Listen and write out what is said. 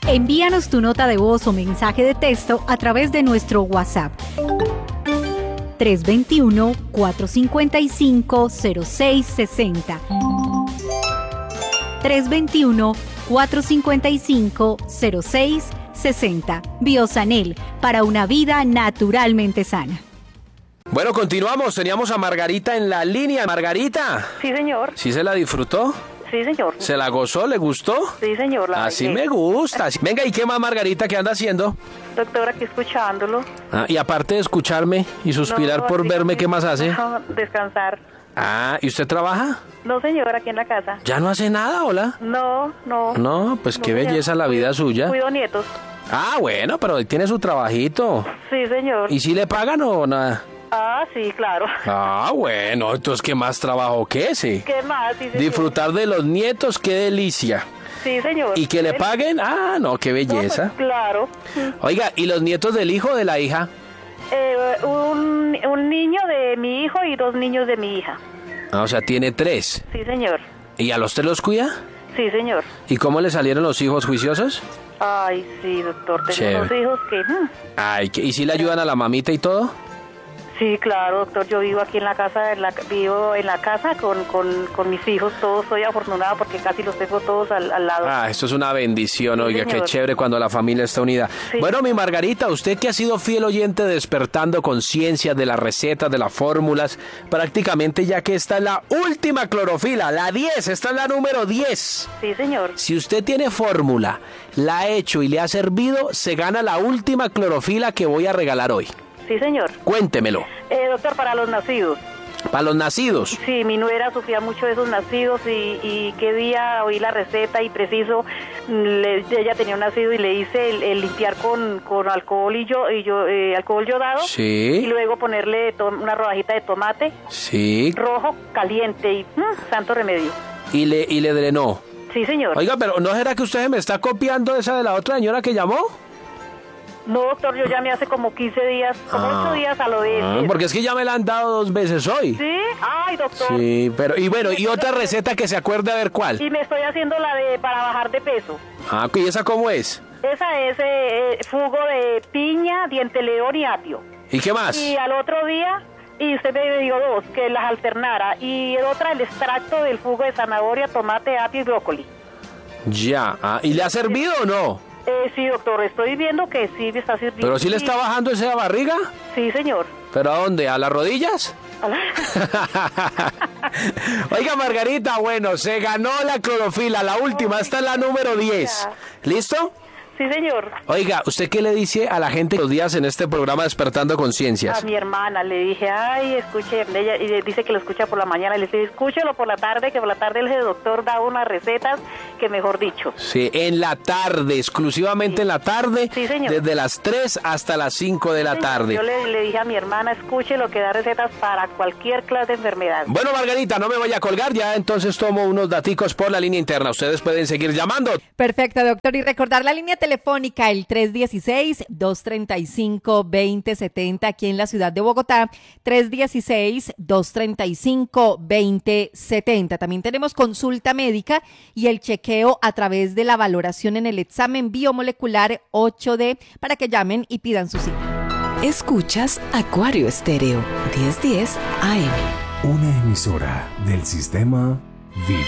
Envíanos tu nota de voz o mensaje de texto a través de nuestro WhatsApp. 321-455-0660. 321-455-0660. Biosanel, para una vida naturalmente sana. Bueno, continuamos. Teníamos a Margarita en la línea. Margarita. Sí, señor. ¿Sí se la disfrutó? Sí, señor. ¿Se la gozó? ¿Le gustó? Sí, señor. Así me gusta. Venga, ¿y qué más, Margarita? ¿Qué anda haciendo? Doctor, aquí escuchándolo. Y aparte de escucharme y suspirar por verme, ¿qué más hace? Descansar. ¿Y usted trabaja? No, señor, aquí en la casa. ¿Ya no hace nada, hola? No. No, pues qué belleza la vida suya. Cuido nietos. Bueno, pero tiene su trabajito. Sí, señor. ¿Y si le pagan o nada? Sí, claro. Bueno, entonces ¿qué más trabajo que ese? ¿Qué más? Sí, señor. Disfrutar de los nietos, qué delicia. Sí, señor. ¿Y que le paguen? No, qué belleza. No, pues, claro. Oiga, ¿y los nietos del hijo o de la hija? Un niño de mi hijo y 2 niños de mi hija. O sea, tiene 3. Sí, señor. ¿Y a los 3 los cuida? Sí, señor. ¿Y cómo le salieron los hijos, juiciosos? Ay, sí, doctor. Tengo unos hijos que... ¿Y si le ayudan a la mamita y todo? Sí, claro, doctor. Yo vivo aquí en la casa, vivo en la casa con mis hijos. Todos soy afortunada porque casi los tengo todos al lado. Esto es una bendición, sí, oiga, señor. qué chévere cuando la familia está unida. Sí. Bueno, mi Margarita, usted que ha sido fiel oyente de Despertando Conciencia, de las recetas, de las fórmulas, prácticamente ya que esta es la última clorofila, la 10, esta es la número 10. Sí, señor. Si usted tiene fórmula, la ha hecho y le ha servido, se gana la última clorofila que voy a regalar hoy. Sí, señor. Cuéntemelo. Doctor, para los nacidos. ¿Para los nacidos? Sí, mi nuera sufría mucho de esos nacidos y qué día oí la receta y preciso, ella tenía un nacido y le hice el limpiar con alcohol alcohol yodado. Sí. Y luego ponerle una rodajita de tomate. Sí. Rojo, caliente y santo remedio. ¿Y le drenó? Sí, señor. Oiga, pero ¿no será que usted me está copiando esa de la otra señora que llamó? No, doctor, yo llamé hace como 15 días, como 8 días a lo de... Porque es que ya me la han dado 2 veces hoy. ¿Sí? Ay, doctor. Sí, pero, y bueno, y otra receta que se acuerde a ver cuál. Y me estoy haciendo la para bajar de peso. ¿Y esa cómo es? Esa es jugo de piña, diente león y apio. ¿Y qué más? Y al otro día, y usted me dio 2, que las alternara. Y otra, el extracto del jugo de zanahoria, tomate, apio y brócoli. Ya, ¿y le ha servido o no? Sí, doctor, estoy viendo que sí me está sirviendo. ¿Pero sí le está bajando esa barriga? Sí, señor. ¿Pero a dónde? ¿A las rodillas? Oiga, Margarita, bueno, se ganó la clorofila, la última, esta es la número 10. ¿Listo? Sí, señor. Oiga, ¿usted qué le dice a la gente los días en este programa Despertando Conciencias? A mi hermana le dije, escuche, ella y dice que lo escucha por la mañana, le dije, escúchelo por la tarde, que por la tarde el doctor da unas recetas que mejor dicho. Sí, en la tarde, exclusivamente en la tarde, sí, señor. Desde las 3 hasta las 5 de la tarde. Yo le dije a mi hermana, escúchelo, que da recetas para cualquier clase de enfermedad. Bueno, Margarita, no me voy a colgar, ya entonces tomo unos daticos por la línea interna, ustedes pueden seguir llamando. Perfecto, doctor, y recordar la línea telefónica, el 316-235-2070 aquí en la ciudad de Bogotá, 316-235-2070. También tenemos consulta médica y el chequeo a través de la valoración en el examen biomolecular 8D para que llamen y pidan su cita. Escuchas Acuario Estéreo, 1010 AM. Una emisora del sistema Vida.